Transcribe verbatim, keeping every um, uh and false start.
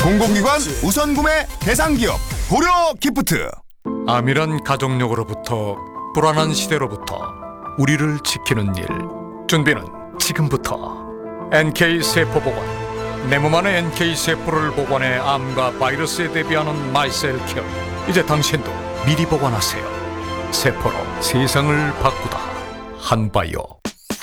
공공기관 우선 구매 대상기업 고려 기프트. 암이란 가족력으로부터 불안한 시대로부터 우리를 지키는 일, 준비는 지금부터. 엔케이 세포보관, 내 몸 안에 엔케이 세포를 보관해 암과 바이러스에 대비하는 마이셀케어. 이제 당신도 미리 보관하세요. 세포로 세상을 바꾸다. 한바이오.